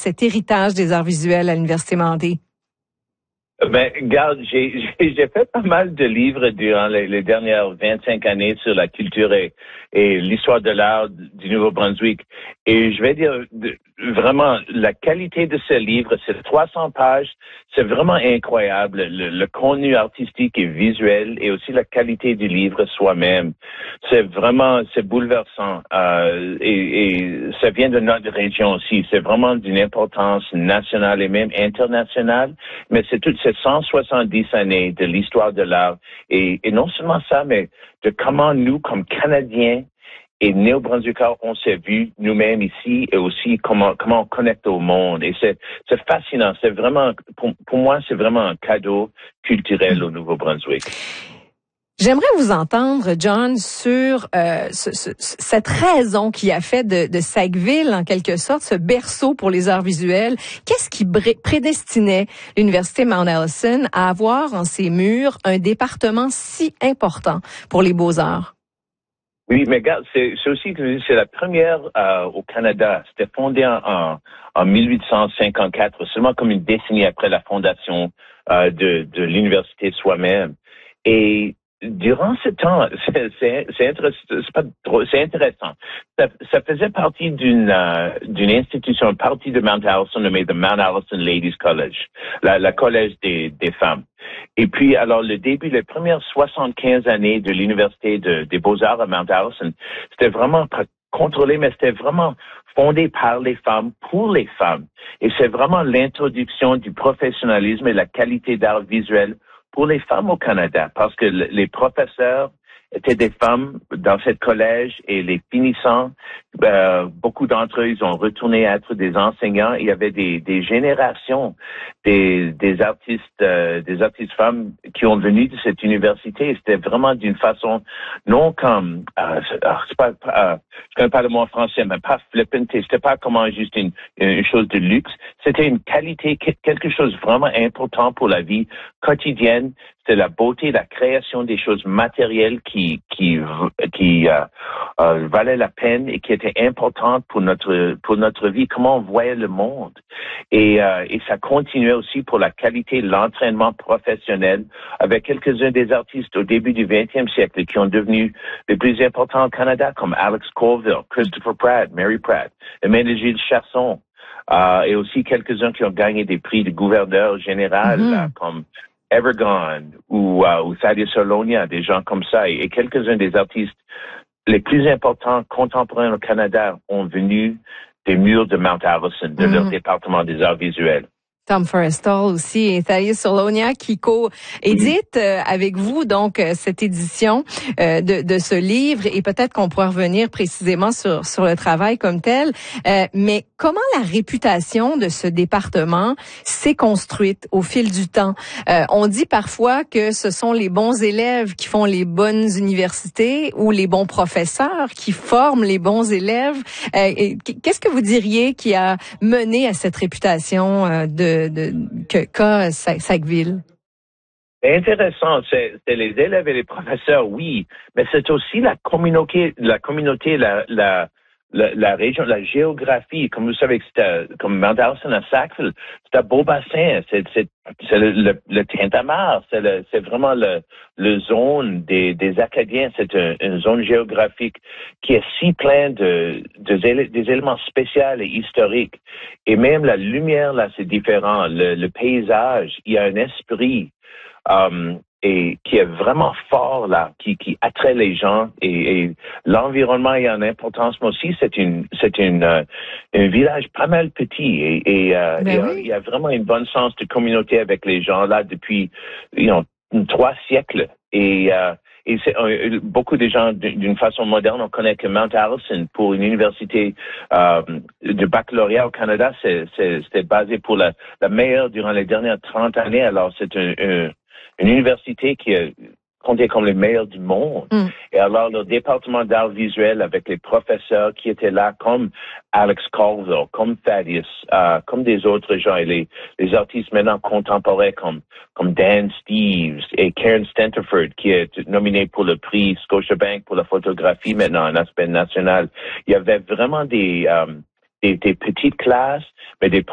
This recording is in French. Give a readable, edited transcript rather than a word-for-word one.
cet héritage des arts visuels à l'Université Mandé? Ben, regarde, j'ai fait pas mal de livres durant les dernières 25 années sur la culture et l'histoire de l'art du Nouveau-Brunswick. Et je vais dire, vraiment, la qualité de ce livre, c'est 300 pages, c'est vraiment incroyable. Le contenu artistique et visuel et aussi la qualité du livre soi-même. C'est bouleversant. Et ça vient de notre région aussi. C'est vraiment d'une importance nationale et même internationale. Mais c'est 170 années de l'histoire de l'art. Et non seulement ça, mais de comment nous, comme Canadiens et Néo-Brunswickers, on s'est vus nous-mêmes ici et aussi comment on connecte au monde. Et c'est fascinant. C'est vraiment, pour moi, c'est vraiment un cadeau culturel au Nouveau-Brunswick. J'aimerais vous entendre, John, sur cette raison qui a fait de Sackville, en quelque sorte, ce berceau pour les arts visuels. Qu'est-ce qui prédestinait l'Université Mount Allison à avoir en ses murs un département si important pour les beaux-arts? Oui, mais regarde, c'est aussi que c'est la première au Canada. C'était fondé en 1854, seulement comme une décennie après la fondation de l'université soi-même. Et durant ce temps, c'est intéressant. Ça faisait partie d'une institution, une partie de Mount Allison nommée the Mount Allison Ladies College, la collège des femmes. Et puis, alors, les premières 75 années de l'université des Beaux-Arts à Mount Allison, c'était vraiment pas contrôlé, mais c'était vraiment fondé par les femmes, pour les femmes. Et c'est vraiment l'introduction du professionnalisme et la qualité d'art visuel pour les femmes au Canada, parce que les professeurs étaient des femmes dans cette collège et les finissants, beaucoup d'entre eux, ils ont retourné être des enseignants. Il y avait des générations des artistes femmes qui ont venu de cette université. C'était vraiment d'une façon non comme je connais pas le mot en français, mais pas flippant. C'était pas comment juste une chose de luxe. C'était une qualité, quelque chose vraiment important pour la vie quotidienne. C'était la beauté, la création des choses matérielles qui valaient la peine et qui étaient importantes pour notre vie, comment on voyait le monde. Et ça continuait aussi pour la qualité, l'entraînement professionnel avec quelques-uns des artistes au début du 20e siècle qui ont devenu les plus importants au Canada, comme Alex Colville, Christopher Pratt, Mary Pratt, Émile Chasson, et aussi quelques-uns qui ont gagné des prix de gouverneur général, comme Evergone ou Thaddeus Solonia, des gens comme ça, et quelques-uns des artistes les plus importants contemporains au Canada ont venu des murs de Mount Allison, de leur département des arts visuels. Tom Forrestal aussi et Thaddeus Solonia qui co-édite avec vous donc cette édition de ce livre, et peut-être qu'on pourra revenir précisément sur le travail comme tel. Mais comment la réputation de ce département s'est construite au fil du temps? On dit parfois que ce sont les bons élèves qui font les bonnes universités ou les bons professeurs qui forment les bons élèves. Qu'est-ce que vous diriez qui a mené à cette réputation qu'a Sackville? C'est intéressant, c'est les élèves et les professeurs, oui, mais c'est aussi la communauté, la région, la géographie. Comme vous savez, comme Mount Allison à Sackville, c'est un beau bassin, c'est le Tintamarre, c'est vraiment le zone des Acadiens, c'est une zone géographique qui est si pleine des éléments spéciaux et historiques. Et même la lumière, là, c'est différent. Le paysage, il y a un esprit, et qui est vraiment fort là, qui attrait les gens, et l'environnement a une importance, mais aussi c'est un village pas mal petit, et il y a vraiment une bonne sens de communauté avec les gens là depuis 3 siècles, et c'est beaucoup de gens d'une façon moderne, on connaît que Mount Allison, pour une université de baccalauréat au Canada, c'était basé pour la meilleure durant les dernières 30 années. Alors c'est une université qui est comptée comme les meilleurs du monde. Et alors, le département d'art visuel avec les professeurs qui étaient là, comme Alex Colville, comme Thaddeus, comme des autres gens, et les artistes maintenant contemporains comme Dan Steeves et Karen Stenterford, qui est nominée pour le prix Scotiabank pour la photographie maintenant, un aspect national. Il y avait vraiment des petites classes, mais des